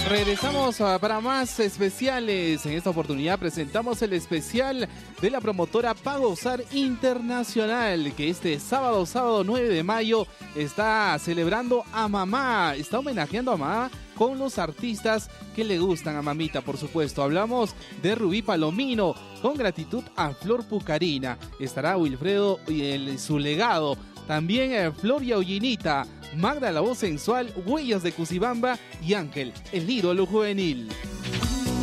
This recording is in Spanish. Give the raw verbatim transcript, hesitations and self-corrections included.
Regresamos a- para más especiales. En esta oportunidad presentamos el especial de la promotora Pago Usar Internacional, que este sábado, sábado nueve de mayo, está celebrando a mamá, está homenajeando a mamá con los artistas que le gustan a mamita, por supuesto. Hablamos de Rubí Palomino, con gratitud a Flor Pucarina. Estará Wilfredo y el, su legado. También eh, Floria Ollinita, Magda la voz sensual, Huellas de Cusibamba y Ángel, el ídolo juvenil.